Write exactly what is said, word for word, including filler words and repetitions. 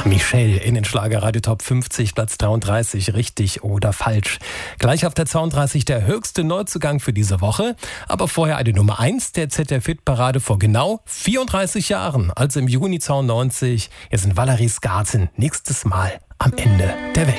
Michelle in den Schlagerradio Top fünfzig, Platz dreiunddreißig, richtig oder falsch. Gleich auf der zweiunddreißig der höchste Neuzugang für diese Woche. Aber vorher eine Nummer eins der Z D F-Hit-Parade vor genau vierunddreißig Jahren, also im Juni zweiundneunzig. Hier sind Valerie Skarten, nächstes Mal am Ende der Welt.